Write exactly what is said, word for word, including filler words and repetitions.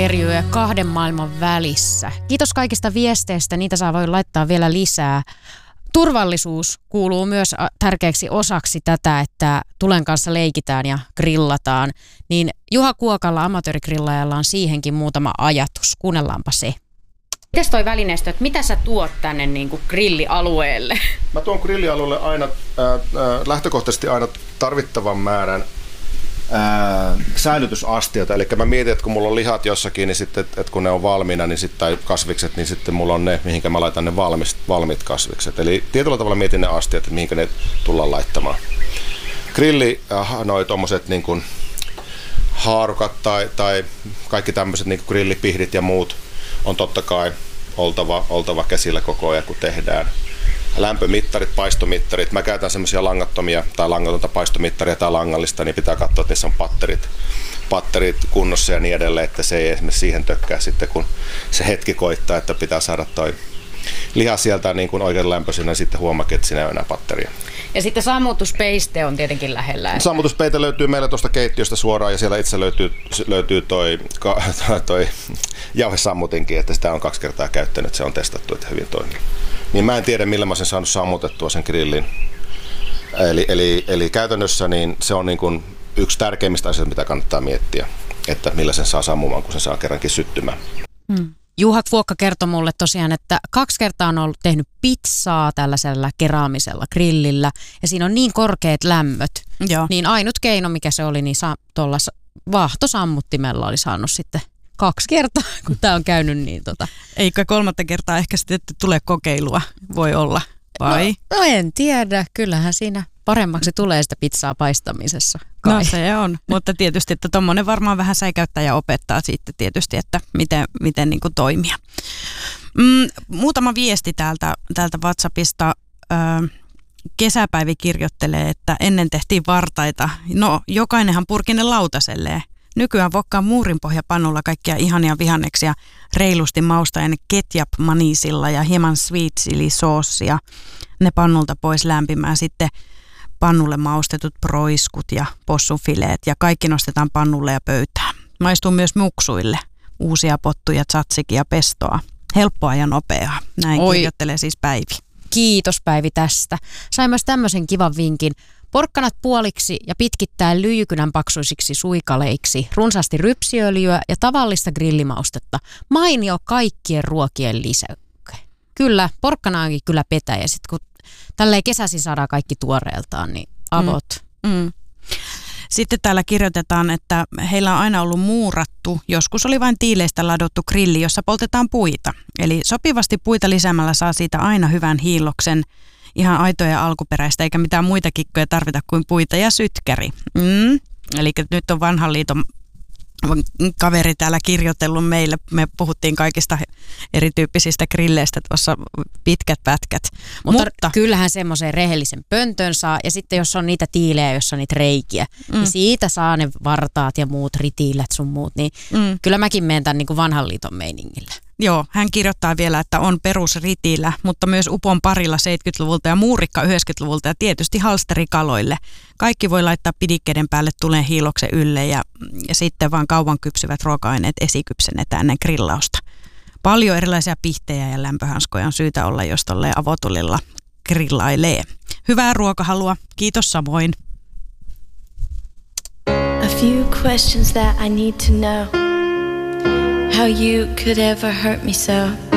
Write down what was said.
Eriöä kahden maailman välissä. Kiitos kaikista viesteistä, niitä saa voi laittaa vielä lisää. Turvallisuus kuuluu myös tärkeäksi osaksi tätä, että tulen kanssa leikitään ja grillataan. Niin Juha Kuokalla, amatöörigrillaajalla, on siihenkin muutama ajatus. Kuunnellaanpa se. Mites toi välineistö, että mitä sä tuot tänne niin kuin grillialueelle? Mä tuon grillialueelle aina, äh, äh, lähtökohtaisesti aina tarvittavan määrän Ää, säilytysastioita, eli mä mietin, että kun mulla on lihat jossakin, niin sitten, että kun ne on valmiina, niin sitten, tai kasvikset, niin sitten mulla on ne, mihinkä mä laitan ne valmis, valmiit kasvikset. Eli tietyllä tavalla mietin ne astiat, että mihinkä ne tullaan laittamaan. Grilli, äh, noi tommoset niin kuin haarukat tai, tai kaikki tämmöiset niin kuin grillipihdit ja muut on totta kai oltava, oltava käsillä koko ajan, kun tehdään. Lämpömittarit, paistomittarit. Mä käytän semmoisia langattomia tai langatonta paistomittaria tai langallista, niin pitää katsoa, että niissä on patterit, patterit kunnossa ja niin edelleen, että se ei esimerkiksi siihen tökkää sitten, kun se hetki koittaa, että pitää saada toi liha sieltä niin kuin oikein lämpöisenä, niin sitten huomaakin, että siinä ei ole enää patteria. Ja sitten sammutuspeiste on tietenkin lähellä. Että... Sammutuspeite löytyy meillä tuosta keittiöstä suoraan ja siellä itse löytyy, löytyy toi, toi jauhesammutinkin, että sitä on kaksi kertaa käyttänyt, se on testattu, että hyvin toimii. Niin mä en tiedä, millä mä sen saanut sammutettua sen grillin. Eli, eli, eli käytännössä niin se on niin kuin yksi tärkeimmistä asioista, mitä kannattaa miettiä, että millä sen saa sammumaan, kun sen saa kerrankin syttymään. Hmm. Juha Kuokka kertoi mulle tosiaan, että kaksi kertaa on ollut tehnyt pizzaa tällaisella keraamisella grillillä ja siinä on niin korkeat lämmöt. Joo. Niin ainut keino, mikä se oli, niin sa- tuolla vaahtosammuttimella oli saanut sitten kaksi kertaa, kun tämä on käynyt niin tota. Eikä kolmatta kertaa ehkä sitten tulee kokeilua, voi olla, vai? No, no en tiedä, kyllähän siinä paremmaksi tulee sitä pizzaa paistamisessa. Kai. No se on, mutta tietysti, että tuommoinen varmaan vähän säikäyttää ja opettaa sitten tietysti, että miten, miten niin kuin toimia. Mm, muutama viesti täältä, täältä WhatsAppista. Ö, Kesäpäivi kirjoittelee, että ennen tehtiin vartaita. No, jokainenhan purki ne lautaselleen. Nykyään vokkaa muurinpohjapannulla kaikkia ihania vihanneksia reilusti maustaen ketchup-manisilla ja hieman sweet chili soossia. Ne pannulta pois lämpimään sitten pannulle maustetut proiskut ja possunfileet ja kaikki nostetaan pannulle ja pöytään. Maistuu myös muksuille. Uusia pottuja, tzatziki ja pestoa. Helppoa ja nopeaa. Näin Oi. Kirjoittelee siis Päivi. Kiitos Päivi tästä. Sain myös tämmöisen kivan vinkin. Porkkanat puoliksi ja pitkittää lyijykynän paksuisiksi suikaleiksi, runsaasti rypsiöljyä ja tavallista grillimaustetta. Mainio kaikkien ruokien lisäykke. Kyllä, porkkana onkin kyllä petäjä. Sitten kun tälleen kesäisin saadaan kaikki tuoreeltaan, niin avot. Mm. Mm. Sitten täällä kirjoitetaan, että heillä on aina ollut muurattu, joskus oli vain tiileistä ladottu grilli, jossa poltetaan puita. Eli sopivasti puita lisäämällä saa siitä aina hyvän hiilloksen. Ihan aitoja ja alkuperäistä, eikä mitään muita kikkoja tarvita kuin puita ja sytkäri. Mm. Eli nyt on vanhan liiton kaveri täällä kirjoitellut meille. Me puhuttiin kaikista erityyppisistä grilleistä tuossa pitkät pätkät. Mutta, Mutta kyllähän semmoisen rehellisen pöntön saa. Ja sitten jos on niitä tiilejä, jos on niitä reikiä, mm. niin siitä saa ne vartaat ja muut ritiilät sun muut. Niin mm. kyllä mäkin menen tämän niin kuin vanhan liiton meiningillä. Joo, hän kirjoittaa vielä, että on perusritiillä, mutta myös upon parilla seitsemänkymmentäluvulta ja muurikka yhdeksänkymmentäluvulta ja tietysti halsterikaloille. Kaikki voi laittaa pidikkeiden päälle tuleen hiiloksen ylle ja, ja sitten vaan kauan kypsyvät ruoka-aineet esikypsennetään ennen grillausta. Paljon erilaisia pihtejä ja lämpöhanskoja on syytä olla, jos tolleen avotulilla grillailee. Hyvää ruokahalua, kiitos samoin. A few questions that I need to know. How you could ever hurt me so.